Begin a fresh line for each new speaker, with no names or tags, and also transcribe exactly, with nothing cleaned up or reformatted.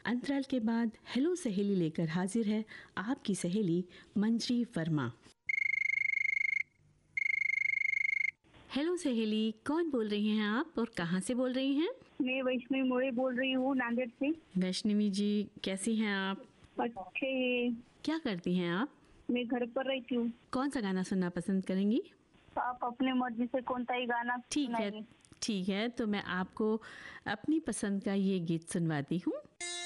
अंतराल के बाद हेलो सहेली लेकर हाजिर है आपकी सहेली मंजरी वर्मा। हेलो सहेली, कौन बोल रही हैं आप और कहाँ से बोल रही हैं?
मैं वैष्णवी मोरे बोल रही हूँ, नांदेड़ से।
वैष्णवी जी, कैसी हैं आप?
अच्छे।
क्या करती हैं आप?
मैं घर पर रहती हूँ।
कौन सा गाना सुनना पसंद करेंगी?
आप अपने मर्जी से कौन सा ही गाना
ठीक है,
सुनाइए।
ठीक है, तो मैं आपको अपनी पसंद का ये गीत सुनवाती हूँ।